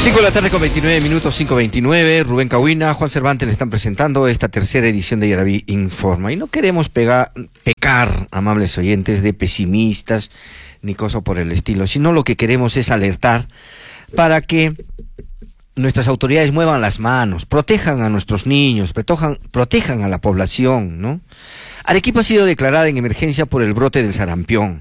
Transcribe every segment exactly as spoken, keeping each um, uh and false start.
cinco de la tarde con veintinueve minutos, cinco veintinueve. Rubén Cahuina, Juan Cervantes le están presentando esta tercera edición de Yaraví Informa. Y no queremos pegar, pecar, amables oyentes, de pesimistas ni cosa por el estilo, sino lo que queremos es alertar para que nuestras autoridades muevan las manos, protejan a nuestros niños, protejan, protejan a la población, ¿no? Arequipa ha sido declarada en emergencia por el brote del sarampión.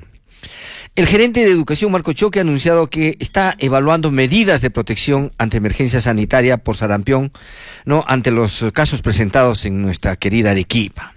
El gerente de Educación, Marco Choque, ha anunciado que está evaluando medidas de protección ante emergencia sanitaria por sarampión, ¿no?, ante los casos presentados en nuestra querida Arequipa.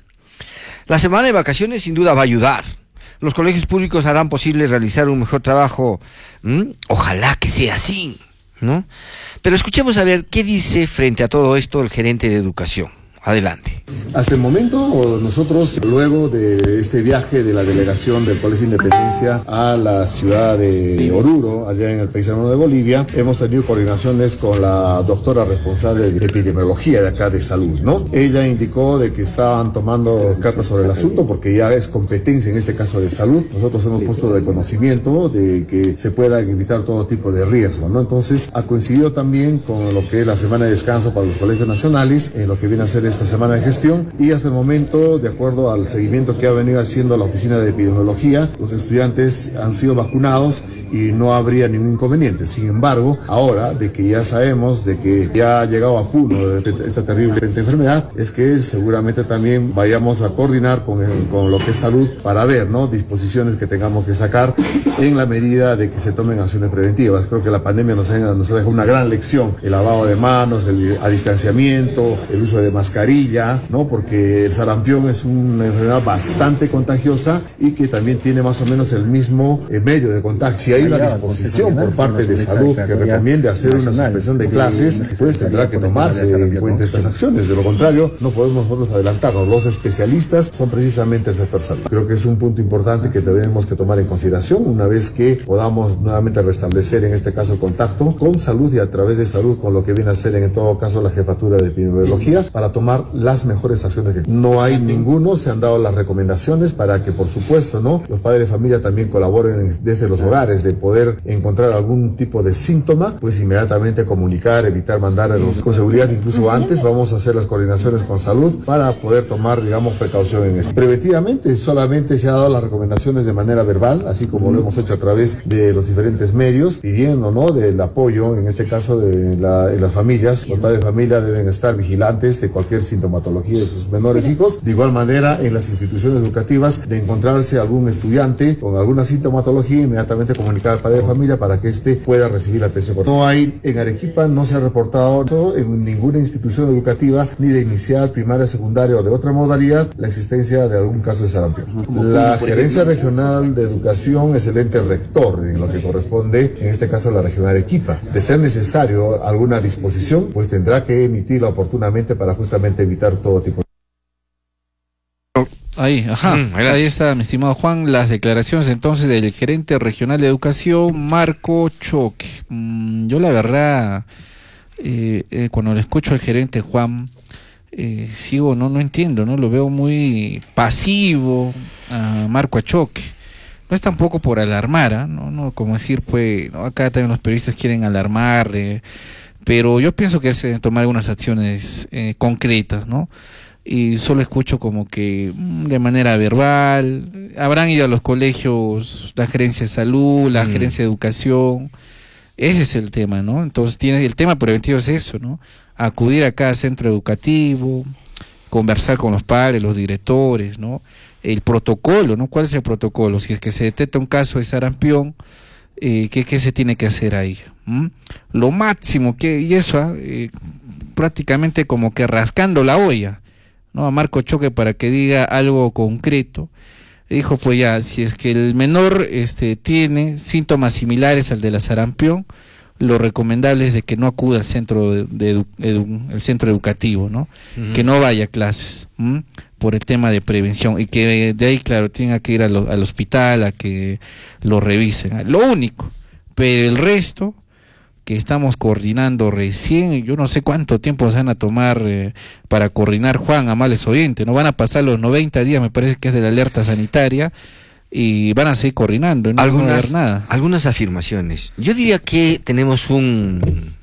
La semana de vacaciones sin duda va a ayudar. Los colegios públicos harán posible realizar un mejor trabajo. ¿Mm? Ojalá que sea así, ¿no? Pero escuchemos a ver qué dice frente a todo esto el gerente de Educación. Adelante. Hasta el momento, nosotros, luego de este viaje de la delegación del Colegio Independencia a la ciudad de Oruro, allá en el paisano de Bolivia, hemos tenido coordinaciones con la doctora responsable de epidemiología de acá de salud, ¿no? Ella indicó de que estaban tomando cartas sobre el asunto porque ya es competencia en este caso de salud. Nosotros hemos puesto de conocimiento de que se pueda evitar todo tipo de riesgo, ¿no? Entonces, ha coincidido también con lo que es la semana de descanso para los colegios nacionales, en lo que viene a ser esta semana de gestión, y hasta el momento, de acuerdo al seguimiento que ha venido haciendo la oficina de epidemiología, los estudiantes han sido vacunados y no habría ningún inconveniente. Sin embargo, ahora de que ya sabemos de que ya ha llegado a punto esta terrible enfermedad, es que seguramente también vayamos a coordinar con, el, con lo que es salud para ver, ¿no?, disposiciones que tengamos que sacar en la medida de que se tomen acciones preventivas. Creo que la pandemia nos ha, nos ha dejado una gran lección: el lavado de manos, el a distanciamiento, el uso de mascarilla, ¿no? Porque el sarampión es una enfermedad bastante contagiosa y que también tiene más o menos el mismo eh, medio de contagio. Si hay una disposición por parte de salud que recomiende hacer una suspensión de clases, pues tendrá que tomarse en cuenta estas acciones. De lo contrario, no podemos nosotros adelantarnos. Los especialistas son precisamente el sector salud. Creo que es un punto importante que tenemos que tomar en consideración una vez que podamos nuevamente restablecer, en este caso, el contacto con salud y a través de salud con lo que viene a ser en todo caso la jefatura de epidemiología, para tomar las mejores acciones. Que no hay ninguno, se han dado las recomendaciones para que, por supuesto, ¿no?, los padres de familia también colaboren desde los hogares, de poder encontrar algún tipo de síntoma, pues inmediatamente comunicar, evitar mandar a los con seguridad. Incluso antes vamos a hacer las coordinaciones con salud para poder tomar, digamos, precaución en esto. Preventivamente solamente se ha dado las recomendaciones de manera verbal, así como lo hemos hecho a través de los diferentes medios, pidiendo, ¿no?, del apoyo, en este caso de la, en las familias. Los padres de familia deben estar vigilantes de cualquier sintomatología de sus menores hijos. De igual manera, en las instituciones educativas, de encontrarse algún estudiante con alguna sintomatología, inmediatamente comunicar al padre de familia para que éste pueda recibir atención. No hay, en Arequipa no se ha reportado en ninguna institución educativa, ni de inicial, primaria, secundaria o de otra modalidad, la existencia de algún caso de sarampión. La Gerencia Regional de Educación es el ente rector en lo que corresponde, en este caso, a la región Arequipa. De ser necesario alguna disposición, pues tendrá que emitirla oportunamente para justamente evitar todo tipo de... Ahí, ajá, mm, ahí está, mi estimado Juan, las declaraciones entonces del gerente regional de educación, Marco Choque. Mm, yo la verdad, eh, eh, cuando le escucho al gerente Juan, eh, sigo, no, no entiendo, no lo veo muy pasivo a Marco Choque. No es tampoco por alarmar, ¿eh? no, no, como decir, pues, no, acá también los periodistas quieren alarmar, eh, pero yo pienso que es eh, tomar algunas acciones eh, concretas, ¿no? Y solo escucho como que de manera verbal, habrán ido a los colegios la gerencia de salud, la mm. gerencia de educación, ese es el tema, ¿no? Entonces tiene, el tema preventivo es eso, ¿no? Acudir a cada centro educativo, conversar con los padres, los directores, ¿no? El protocolo, ¿no? ¿Cuál es el protocolo? Si es que se detecta un caso de sarampión, eh, ¿qué, qué se tiene que hacer ahí? ¿Mm? Lo máximo que, y eso, eh, prácticamente como que rascando la olla, ¿no? A Marco Choque para que diga algo concreto. Dijo, pues ya, si es que el menor este, tiene síntomas similares al de la sarampión, lo recomendable es de que no acuda al centro de, de edu, edu, el centro educativo, ¿no? Uh-huh. Que no vaya a clases, ¿m? Por el tema de prevención, y que de ahí, claro, tenga que ir a lo, al hospital a que lo revisen. Lo único, pero el resto que estamos coordinando recién, yo no sé cuánto tiempo se van a tomar eh, para coordinar, Juan, amables oyentes, no van a pasar los noventa días, me parece que es de la alerta sanitaria, y van a seguir coordinando, no algunas, va a haber nada. Algunas afirmaciones. Yo diría que tenemos un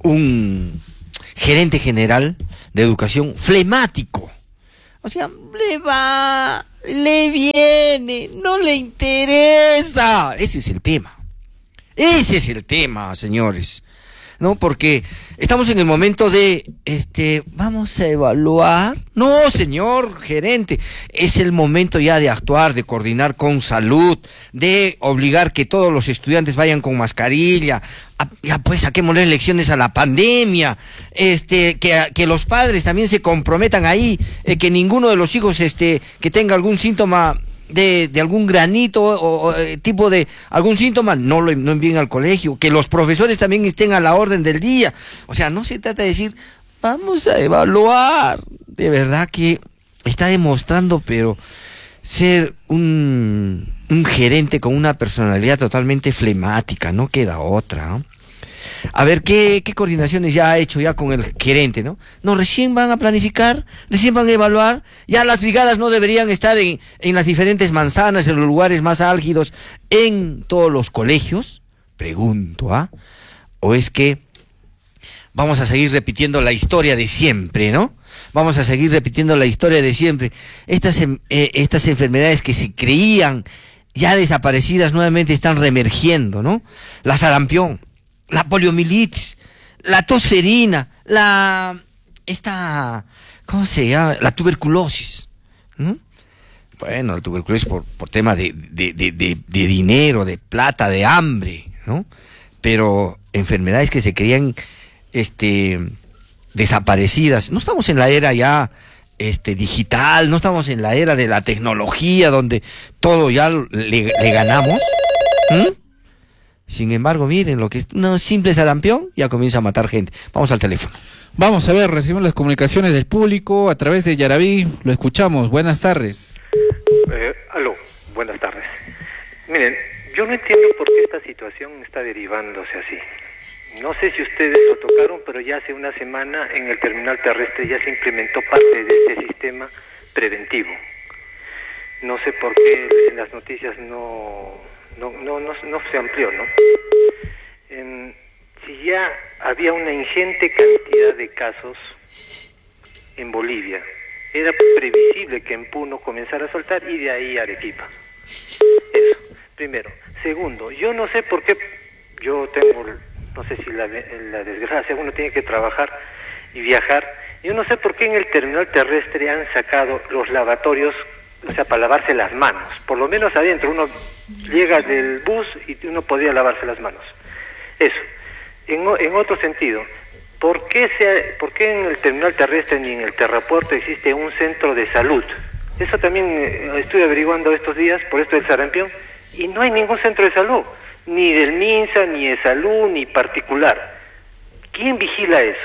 un gerente general de educación flemático. O sea, le va, le viene, no le interesa. Ese es el tema. Ese es el tema, señores. ¿No? Porque estamos en el momento de, este, vamos a evaluar. No, señor gerente, es el momento ya de actuar, de coordinar con salud, de obligar que todos los estudiantes vayan con mascarilla. A, ya pues saquémosle lecciones a la pandemia, este, que, que los padres también se comprometan ahí, eh, que ninguno de los hijos, este, que tenga algún síntoma de, de algún granito o, o eh, tipo de algún síntoma, no lo no envíen al colegio, que los profesores también estén a la orden del día. O sea, no se trata de decir, vamos a evaluar. De verdad que está demostrando, pero ser un, un gerente con una personalidad totalmente flemática, no queda otra, ¿no? A ver, ¿qué, qué coordinaciones ya ha hecho ya con el gerente, no? No, recién van a planificar, recién van a evaluar, ya las brigadas no deberían estar en, en las diferentes manzanas, en los lugares más álgidos, en todos los colegios, pregunto, ¿ah? ¿O es que vamos a seguir repitiendo la historia de siempre, ¿no? Vamos a seguir repitiendo la historia de siempre. Estas, eh, estas enfermedades que se creían ya desaparecidas nuevamente están reemergiendo, ¿no? La sarampión, la poliomielitis, la tosferina, la, esta, ¿cómo se llama? La tuberculosis, ¿no? Bueno, la tuberculosis por, por tema de, de, de, de, de dinero, de plata, de hambre, ¿no? Pero enfermedades que se creían, este, desaparecidas. No estamos en la era ya, este, digital, no estamos en la era de la tecnología donde todo ya le, le ganamos, ¿Mm? Sin embargo, miren, lo que es un simple sarampión ya comienza a matar gente. Vamos al teléfono. Vamos a ver, recibimos las comunicaciones del público a través de Yaraví. Lo escuchamos. Buenas tardes. Eh, aló, buenas tardes. Miren, yo no entiendo por qué esta situación está derivándose así. No sé si ustedes lo tocaron, pero ya hace una semana en el terminal terrestre ya se implementó parte de este sistema preventivo. No sé por qué en las noticias no... No, no, no, no se amplió, ¿no? En, si ya había una ingente cantidad de casos en Bolivia, era previsible que en Puno comenzara a soltar y de ahí Arequipa. Eso, primero. Segundo, yo no sé por qué, yo tengo, no sé si la, la desgracia, uno tiene que trabajar y viajar, yo no sé por qué en el terminal terrestre han sacado los lavatorios, o sea, para lavarse las manos, por lo menos adentro, uno llega del bus y uno podría lavarse las manos. Eso. En, en otro sentido, ¿por qué, se, ¿por qué en el terminal terrestre ni en el terrapuerto existe un centro de salud? Eso también eh, estoy averiguando estos días, por esto del sarampión, y no hay ningún centro de salud, ni del MINSA, ni de salud, ni particular. ¿Quién vigila eso?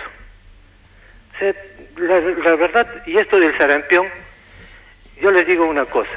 O sea, la, la verdad, y esto del sarampión, yo les digo una cosa.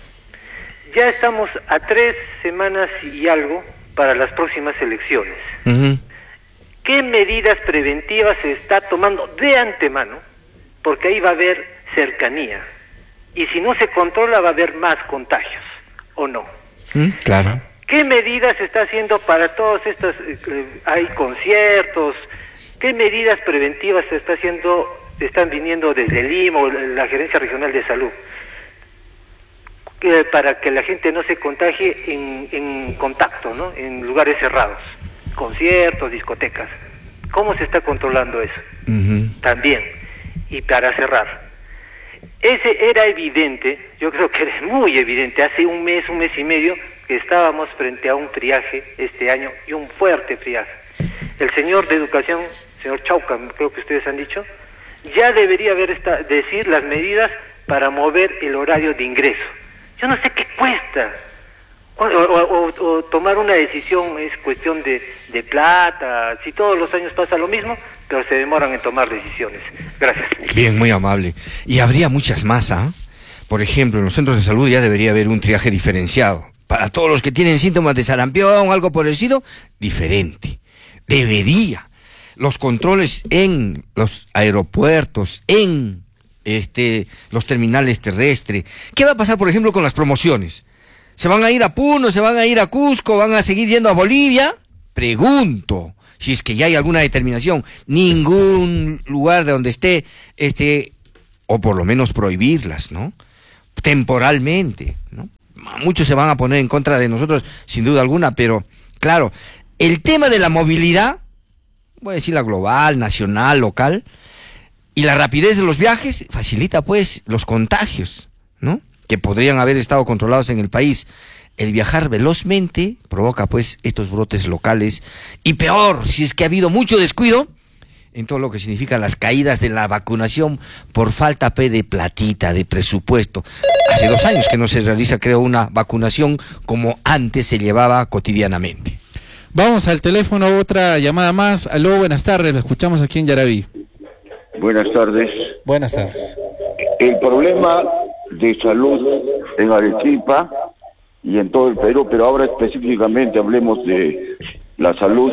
Ya estamos a tres semanas y algo para las próximas elecciones. Uh-huh. ¿Qué medidas preventivas se está tomando de antemano? Porque ahí va a haber cercanía. Y si no se controla va a haber más contagios, ¿o no? Mm, claro. ¿Qué medidas se está haciendo para todos estos, eh, hay conciertos? ¿Qué medidas preventivas se está haciendo, están viniendo desde el I M O, la Gerencia Regional de Salud? Que para que la gente no se contagie en, en contacto, ¿no? En lugares cerrados, conciertos, discotecas. ¿Cómo se está controlando eso? Uh-huh. También. Y para cerrar, ese era evidente, yo creo que era muy evidente, hace un mes, un mes y medio, que estábamos frente a un triaje este año, y un fuerte triaje. El señor de Educación, señor Chauca, creo que ustedes han dicho, ya debería haber esta, decir las medidas para mover el horario de ingreso. Yo no sé qué cuesta, o, o, o, o tomar una decisión es cuestión de, de plata, si todos los años pasa lo mismo, pero se demoran en tomar decisiones. Gracias. Bien, muy amable. Y habría muchas más, ¿ah? ¿eh? Por ejemplo, en los centros de salud ya debería haber un triaje diferenciado. Para todos los que tienen síntomas de sarampión o algo parecido, diferente. Debería. Los controles en los aeropuertos, en este los terminales terrestres. ¿Qué va a pasar, por ejemplo, con las promociones? ¿Se van a ir a Puno, se van a ir a Cusco, van a seguir yendo a Bolivia? pregunto, si es que ya hay alguna determinación, ningún lugar de donde esté, este, o por lo menos prohibirlas, ¿no? Temporalmente, ¿no? Muchos se van a poner en contra de nosotros, sin duda alguna, pero claro, el tema de la movilidad, voy a decir la global, nacional, local, y la rapidez de los viajes facilita pues los contagios, ¿no? Que podrían haber estado controlados en el país. El viajar velozmente provoca pues estos brotes locales, y peor, si es que ha habido mucho descuido en todo lo que significan las caídas de la vacunación por falta pe, de platita, de presupuesto. Hace dos años que no se realiza, creo, una vacunación como antes se llevaba cotidianamente. Vamos al teléfono, otra llamada más. Aló, buenas tardes, lo escuchamos aquí en Yaraví. Buenas tardes. Buenas tardes. El problema de salud en Arequipa y en todo el Perú, pero ahora específicamente hablemos de la salud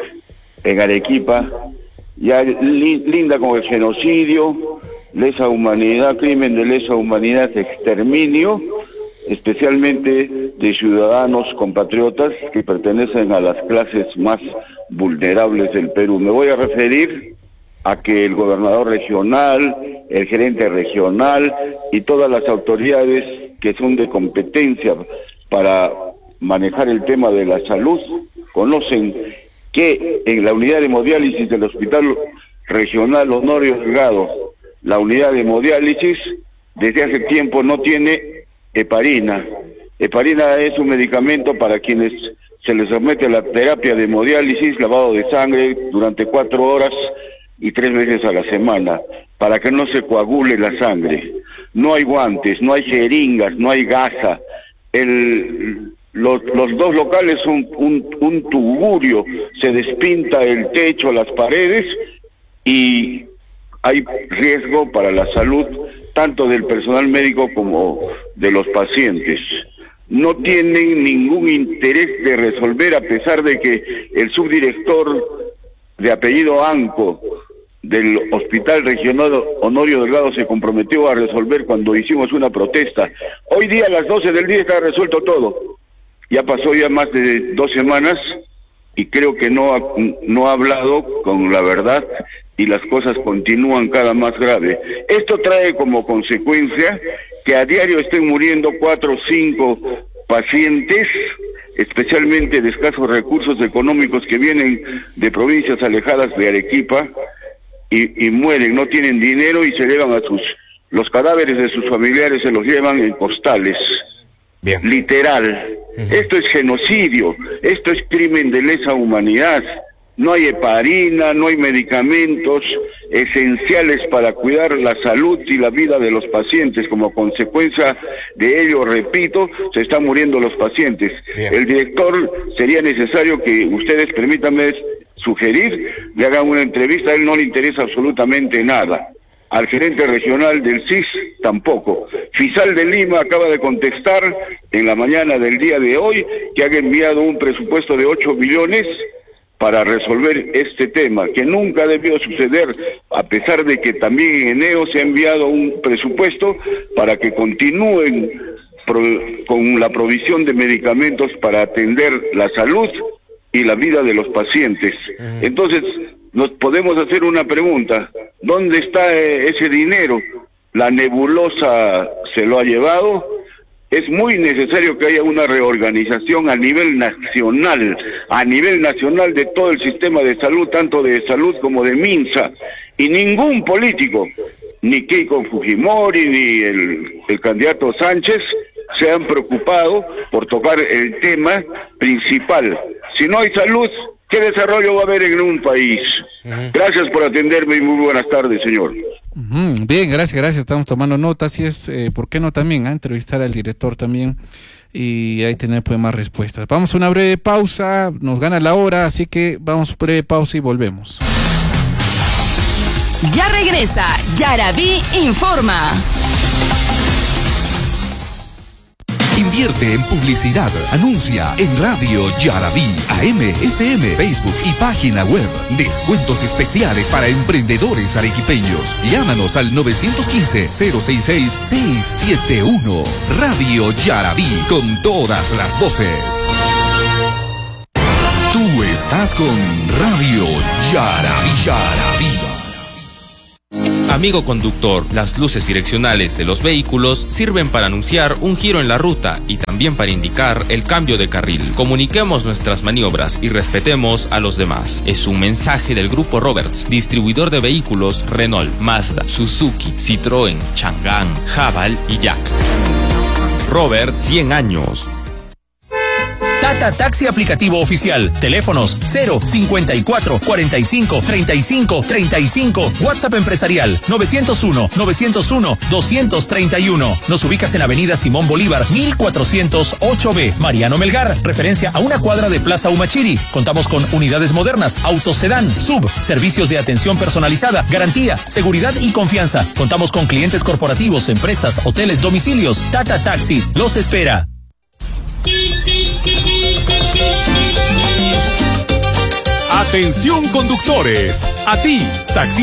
en Arequipa, ya li, linda con el genocidio, lesa humanidad, crimen de lesa humanidad, exterminio, especialmente de ciudadanos compatriotas que pertenecen a las clases más vulnerables del Perú. Me voy a referir a que el gobernador regional, el gerente regional y todas las autoridades que son de competencia para manejar el tema de la salud conocen que en la unidad de hemodiálisis del Hospital Regional Honorio Delgado, la unidad de hemodiálisis desde hace tiempo no tiene heparina. Heparina es un medicamento para quienes se les somete a la terapia de hemodiálisis, lavado de sangre durante cuatro horas y tres veces a la semana, para que no se coagule la sangre. No hay guantes, no hay jeringas, no hay gasa. El, los, los dos locales son un, un tugurio, se despinta el techo, las paredes, y hay riesgo para la salud tanto del personal médico como de los pacientes. No tienen ningún interés de resolver, a pesar de que el subdirector de apellido Anco del Hospital Regional Honorio Delgado se comprometió a resolver cuando hicimos una protesta. Hoy día a las doce del día está resuelto todo. Ya pasó ya más de dos semanas y creo que no ha, no ha hablado con la verdad y las cosas continúan cada más grave. Esto trae como consecuencia que a diario estén muriendo cuatro o cinco pacientes, especialmente de escasos recursos económicos, que vienen de provincias alejadas de Arequipa y, y mueren, no tienen dinero y se llevan a sus, los cadáveres de sus familiares se los llevan en costales. Bien. Literal. Uh-huh. Esto es genocidio, esto es crimen de lesa humanidad. No hay heparina, no hay medicamentos esenciales para cuidar la salud y la vida de los pacientes. Como consecuencia de ello, repito, se están muriendo los pacientes. Bien. El director, sería necesario que ustedes, permítanme sugerir, le hagan una entrevista. A él no le interesa absolutamente nada. Al gerente regional del C I S tampoco. Fiscal de Lima acaba de contestar en la mañana del día de hoy que han enviado un presupuesto de ocho millones para resolver este tema, que nunca debió suceder, a pesar de que también en enero se ha enviado un presupuesto para que continúen pro, con la provisión de medicamentos para atender la salud y la vida de los pacientes. Uh-huh. Entonces, nos podemos hacer una pregunta: ¿dónde está eh, ese dinero? La nebulosa se lo ha llevado. Es muy necesario que haya una reorganización a nivel nacional, a nivel nacional de todo el sistema de salud, tanto de salud como de MINSA, y ningún político, ni Keiko Fujimori, ni el, el candidato Sánchez, se han preocupado por tocar el tema principal. Si no hay salud, ¿qué desarrollo va a haber en un país? Gracias por atenderme y muy buenas tardes, señor. Uh-huh. Bien, gracias, gracias. Estamos tomando nota. Así es, eh, ¿por qué no también? ¿eh? Entrevistar al director también y ahí tener pues más respuestas. Vamos a una breve pausa, nos gana la hora, así que vamos a breve pausa y volvemos. Ya regresa Yaraví Informa. Invierte en publicidad. Anuncia en Radio Yaraví, A M, F M, Facebook y página web. Descuentos especiales para emprendedores arequipeños. Llámanos al nueve uno cinco, cero seis seis, seis siete uno. Radio Yaraví, con todas las voces. Tú Estás con Radio Yarabí. Yarabí. Amigo conductor, las luces direccionales de los vehículos sirven para anunciar un giro en la ruta y también para indicar el cambio de carril. Comuniquemos nuestras maniobras y respetemos a los demás. Es un mensaje del Grupo Roberts, distribuidor de vehículos Renault, Mazda, Suzuki, Citroën, Chang'an, Haval y Jack. Robert, cien años. Tata Taxi aplicativo oficial. Teléfonos cero cincuenta y cuatro cuarenta y cinco treinta y cinco treinta y cinco. WhatsApp empresarial nueve cero uno nueve cero uno dos tres uno. Nos ubicas en Avenida Simón Bolívar mil cuatrocientos ocho B. Mariano Melgar, referencia a una cuadra de Plaza Humachiri. Contamos con unidades modernas, autos sedán, sub, servicios de atención personalizada, garantía, seguridad y confianza. Contamos con clientes corporativos, empresas, hoteles, domicilios. Tata Taxi los espera. Atención conductores, a ti, taxi